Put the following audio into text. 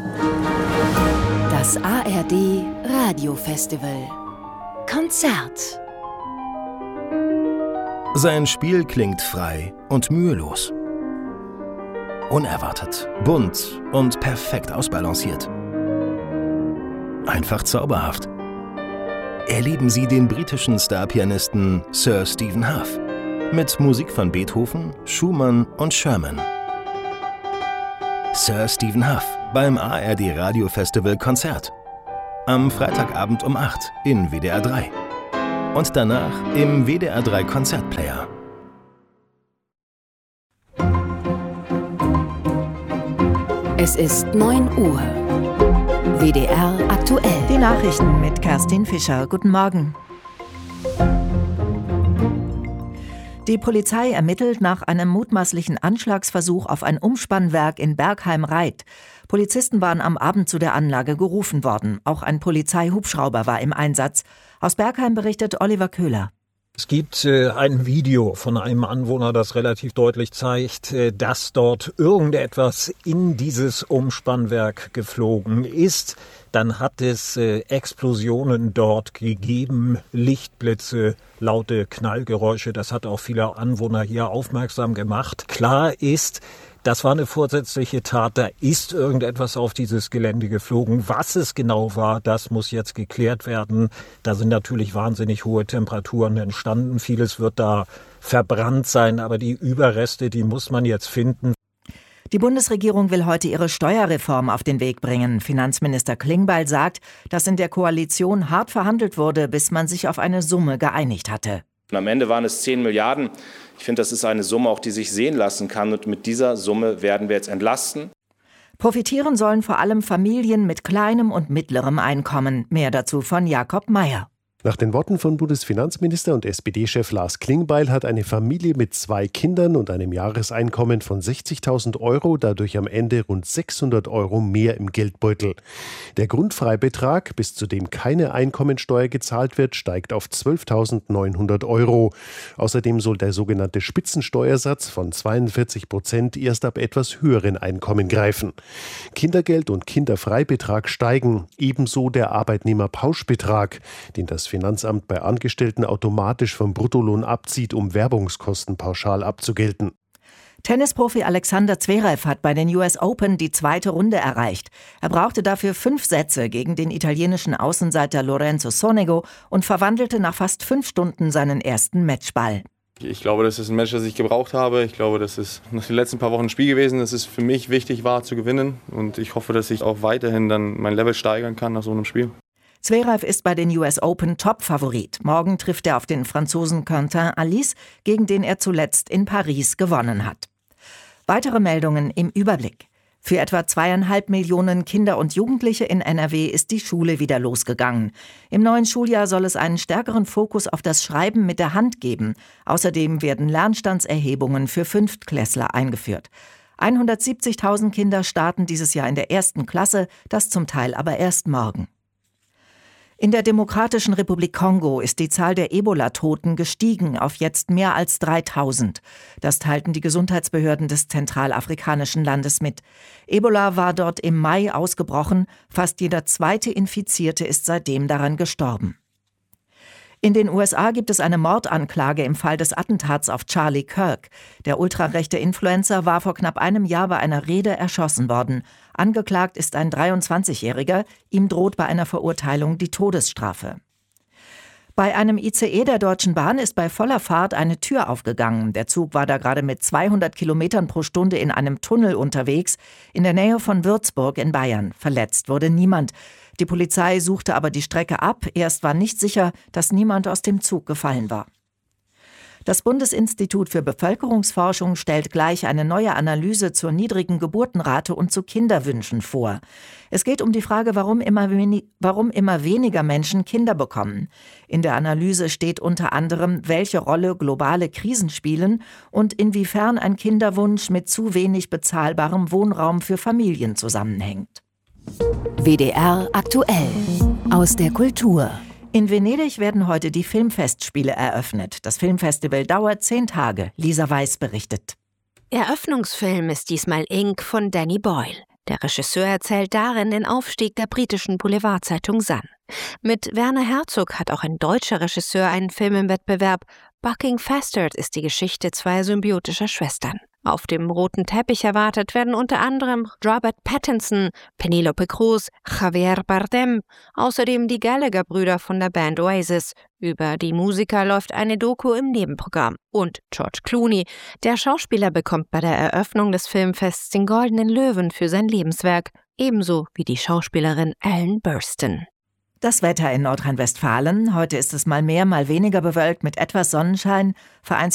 Das ARD Radiofestival Konzert. Sein Spiel klingt frei und mühelos. Unerwartet, bunt und perfekt ausbalanciert. Einfach zauberhaft. Erleben Sie den britischen Starpianisten Sir Stephen Hough mit Musik von Beethoven, Schumann und Sherman. Sir Stephen Hough beim ARD Radiofestival Konzert. Am Freitagabend um 8 in WDR 3. Und danach im WDR 3 Konzertplayer. Es ist 9 Uhr. WDR aktuell. Die Nachrichten mit Kerstin Fischer. Guten Morgen. Die Polizei ermittelt nach einem mutmaßlichen Anschlagsversuch auf ein Umspannwerk in Bergheim-Reit. Polizisten waren am Abend zu der Anlage gerufen worden. Auch ein Polizeihubschrauber war im Einsatz. Aus Bergheim berichtet Oliver Köhler. Es gibt ein Video von einem Anwohner, das relativ deutlich zeigt, dass dort irgendetwas in dieses Umspannwerk geflogen ist. Dann hat es Explosionen dort gegeben, Lichtblitze, laute Knallgeräusche. Das hat auch viele Anwohner hier aufmerksam gemacht. Klar ist, das war eine vorsätzliche Tat, da ist irgendetwas auf dieses Gelände geflogen. Was es genau war, das muss jetzt geklärt werden. Da sind natürlich wahnsinnig hohe Temperaturen entstanden. Vieles wird da verbrannt sein, aber die Überreste, die muss man jetzt finden. Die Bundesregierung will heute ihre Steuerreform auf den Weg bringen. Finanzminister Klingbeil sagt, dass in der Koalition hart verhandelt wurde, bis man sich auf eine Summe geeinigt hatte. Und am Ende waren es 10 Milliarden. Ich finde, das ist eine Summe, auch die sich sehen lassen kann. Und mit dieser Summe werden wir jetzt entlasten. Profitieren sollen vor allem Familien mit kleinem und mittlerem Einkommen. Mehr dazu von Jakob Mayer. Nach den Worten von Bundesfinanzminister und SPD-Chef Lars Klingbeil hat eine Familie mit 2 Kindern und einem Jahreseinkommen von 60.000 € dadurch am Ende rund 600 € mehr im Geldbeutel. Der Grundfreibetrag, bis zu dem keine Einkommensteuer gezahlt wird, steigt auf 12.900 €. Außerdem soll der sogenannte Spitzensteuersatz von 42% erst ab etwas höheren Einkommen greifen. Kindergeld und Kinderfreibetrag steigen, ebenso der Arbeitnehmerpauschbetrag, den das Finanzamt bei Angestellten automatisch vom Bruttolohn abzieht, um Werbungskosten pauschal abzugelten. Tennisprofi Alexander Zverev hat bei den US Open die 2. Runde erreicht. Er brauchte dafür 5 Sätze gegen den italienischen Außenseiter Lorenzo Sonego und verwandelte nach fast 5 Stunden seinen ersten Matchball. Ich glaube, das ist ein Match, das ich gebraucht habe. Ich glaube, das ist nach den letzten paar Wochen ein Spiel gewesen, das es für mich wichtig war zu gewinnen. Und ich hoffe, dass ich auch weiterhin dann mein Level steigern kann nach so einem Spiel. Zverev ist bei den US Open Top-Favorit. Morgen trifft er auf den Franzosen Quentin Halys, gegen den er zuletzt in Paris gewonnen hat. Weitere Meldungen im Überblick. Für etwa 2,5 Millionen Kinder und Jugendliche in NRW ist die Schule wieder losgegangen. Im neuen Schuljahr soll es einen stärkeren Fokus auf das Schreiben mit der Hand geben. Außerdem werden Lernstandserhebungen für Fünftklässler eingeführt. 170.000 Kinder starten dieses Jahr in der 1. Klasse, das zum Teil aber erst morgen. In der Demokratischen Republik Kongo ist die Zahl der Ebola-Toten gestiegen auf jetzt mehr als 3.000. Das teilten die Gesundheitsbehörden des zentralafrikanischen Landes mit. Ebola war dort im Mai ausgebrochen. Fast jeder zweite Infizierte ist seitdem daran gestorben. In den USA gibt es eine Mordanklage im Fall des Attentats auf Charlie Kirk. Der ultrarechte Influencer war vor knapp einem Jahr bei einer Rede erschossen worden. Angeklagt ist ein 23-Jähriger. Ihm droht bei einer Verurteilung die Todesstrafe. Bei einem ICE der Deutschen Bahn ist bei voller Fahrt eine Tür aufgegangen. Der Zug war da gerade mit 200 Kilometern pro Stunde in einem Tunnel unterwegs, in der Nähe von Würzburg in Bayern. Verletzt wurde niemand. Die Polizei suchte aber die Strecke ab. Erst war nicht sicher, dass niemand aus dem Zug gefallen war. Das Bundesinstitut für Bevölkerungsforschung stellt gleich eine neue Analyse zur niedrigen Geburtenrate und zu Kinderwünschen vor. Es geht um die Frage, warum immer weniger Menschen Kinder bekommen. In der Analyse steht unter anderem, welche Rolle globale Krisen spielen und inwiefern ein Kinderwunsch mit zu wenig bezahlbarem Wohnraum für Familien zusammenhängt. WDR aktuell aus der Kultur. In Venedig werden heute die Filmfestspiele eröffnet. Das Filmfestival dauert 10 Tage. Lisa Weiß berichtet. Eröffnungsfilm ist diesmal Ink von Danny Boyle. Der Regisseur erzählt darin den Aufstieg der britischen Boulevardzeitung Sun. Mit Werner Herzog hat auch ein deutscher Regisseur einen Film im Wettbewerb. Bucking Fastard ist die Geschichte zweier symbiotischer Schwestern. Auf dem roten Teppich erwartet werden unter anderem Robert Pattinson, Penelope Cruz, Javier Bardem, außerdem die Gallagher-Brüder von der Band Oasis. Über die Musiker läuft eine Doku im Nebenprogramm. Und George Clooney, der Schauspieler, bekommt bei der Eröffnung des Filmfests den Goldenen Löwen für sein Lebenswerk, ebenso wie die Schauspielerin Ellen Burstyn. Das Wetter in Nordrhein-Westfalen. Heute ist es mal mehr, mal weniger bewölkt mit etwas Sonnenschein. Vereinzelt